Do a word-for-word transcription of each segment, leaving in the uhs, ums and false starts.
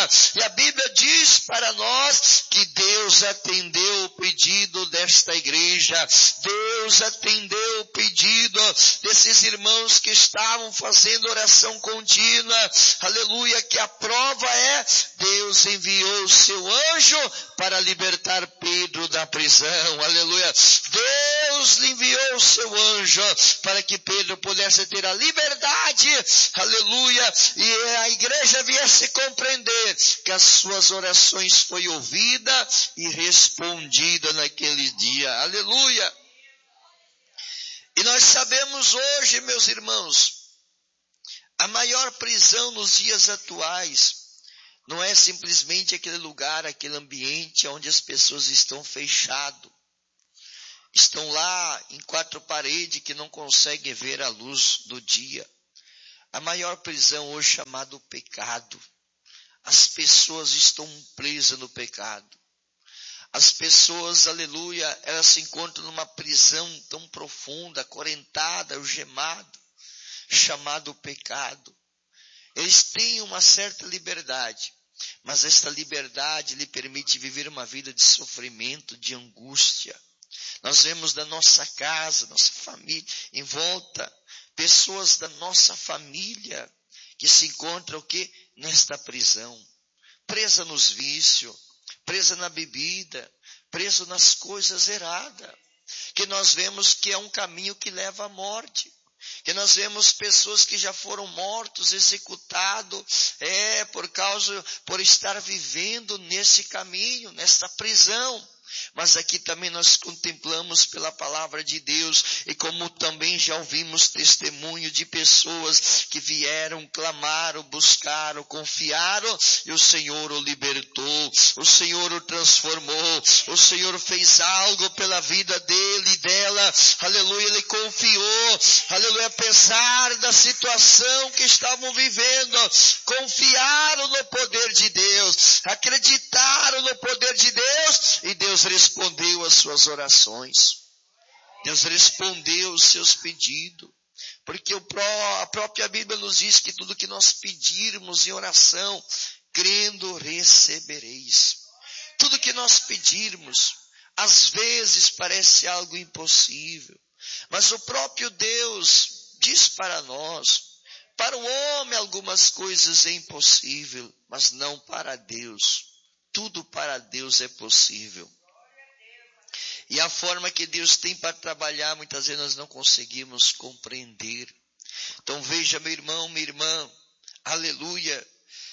E a Bíblia diz para nós que Deus atendeu o pedido desta igreja. Deus atendeu o pedido desses irmãos que estavam fazendo oração contínua. Aleluia, que a prova é, Deus enviou o seu anjo para libertar Pedro da prisão. Aleluia. Deus lhe enviou o seu anjo para que Pedro pudesse ter a liberdade. Aleluia. E a igreja viesse compreender que as suas orações foi ouvida e respondida naquele dia. Aleluia. E nós sabemos hoje, meus irmãos, a maior prisão nos dias atuais não é simplesmente aquele lugar, aquele ambiente onde as pessoas estão fechadas. Estão lá em quatro paredes que não conseguem ver a luz do dia. A maior prisão hoje é chamada o pecado. As pessoas estão presas no pecado. As pessoas, aleluia, elas se encontram numa prisão tão profunda, acorrentada, algemada, chamado pecado. Eles têm uma certa liberdade, mas esta liberdade lhe permite viver uma vida de sofrimento, de angústia. Nós vemos da nossa casa, nossa família, em volta, pessoas da nossa família que se encontram o quê? Nesta prisão, presa nos vícios, presa na bebida, preso nas coisas erradas, que nós vemos que é um caminho que leva à morte. Que nós vemos pessoas que já foram mortos, executados, é, por causa, por estar vivendo nesse caminho, nessa prisão. Mas aqui também nós contemplamos pela palavra de Deus, e como também já ouvimos testemunho de pessoas que vieram, clamaram, buscaram, confiaram, e o Senhor o libertou, o Senhor o transformou, o Senhor fez algo pela vida dele e dela, aleluia, ele confiou, aleluia, apesar da situação que estavam vivendo, confiaram no poder de Deus, acreditaram no poder de Deus, e Deus respondeu às suas orações. Deus respondeu os seus pedidos. Porque o pró, a própria Bíblia nos diz que tudo que nós pedirmos em oração, crendo recebereis. Tudo que nós pedirmos, às vezes parece algo impossível. Mas o próprio Deus diz para nós, para o homem algumas coisas é impossível, mas não para Deus. Tudo para Deus é possível. E a forma que Deus tem para trabalhar, muitas vezes nós não conseguimos compreender. Então veja, meu irmão, minha irmã, aleluia,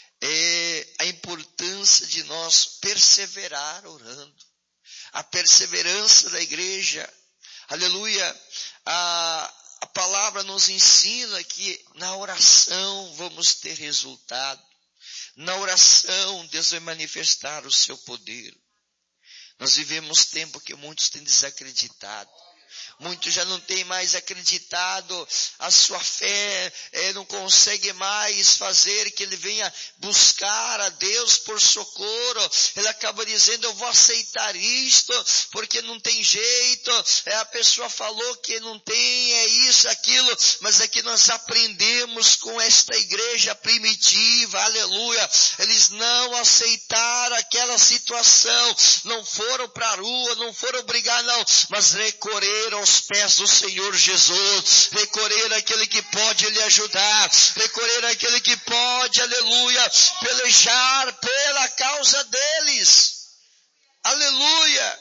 é a importância de nós perseverar orando. A perseverança da igreja, aleluia, a, a palavra nos ensina que na oração vamos ter resultado. Na oração Deus vai manifestar o seu poder. Nós vivemos tempo que muitos têm desacreditado. Muitos já não têm mais acreditado, a sua fé é, não consegue mais fazer que ele venha buscar a Deus por socorro. Ele acaba dizendo, eu vou aceitar isto, porque não tem jeito. É, a pessoa falou que não tem, é isso, aquilo, mas é que nós aprendemos com esta igreja primitiva, aleluia. Eles não aceitaram aquela situação, não foram para a rua, não foram brigar não, mas recorreram aos pés do Senhor Jesus, recorrer àquele que pode lhe ajudar, recorrer àquele que pode, aleluia, pelejar pela causa deles, aleluia.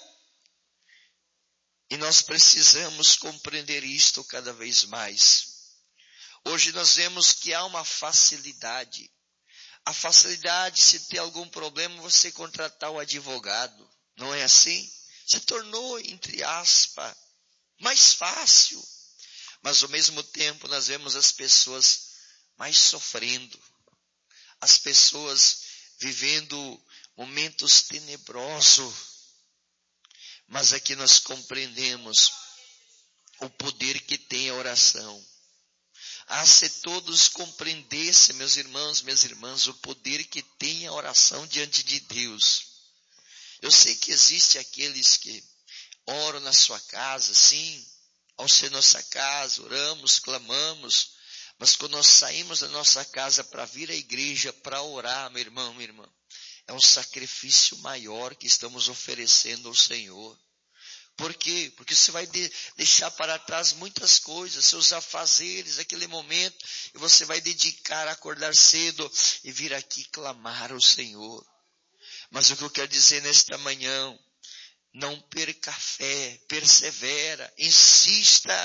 E nós precisamos compreender isto cada vez mais. Hoje nós vemos que há uma facilidade, a facilidade, se ter algum problema, você contratar o advogado, não é assim? Se tornou, entre aspas, mais fácil, mas ao mesmo tempo nós vemos as pessoas mais sofrendo, as pessoas vivendo momentos tenebrosos, mas aqui nós compreendemos o poder que tem a oração. Ah, se todos compreendessem, meus irmãos, minhas irmãs, o poder que tem a oração diante de Deus. Eu sei que existe aqueles que oram na sua casa, sim, ao ser nossa casa, oramos, clamamos, Mas quando nós saímos da nossa casa para vir à igreja, para orar, meu irmão, minha irmã, é um sacrifício maior que estamos oferecendo ao Senhor. Por quê? Porque você vai de, deixar para trás muitas coisas, seus afazeres, aquele momento, e você vai dedicar a acordar cedo e vir aqui clamar ao Senhor. Mas o que eu quero dizer nesta manhã, não perca a fé, persevera, insista.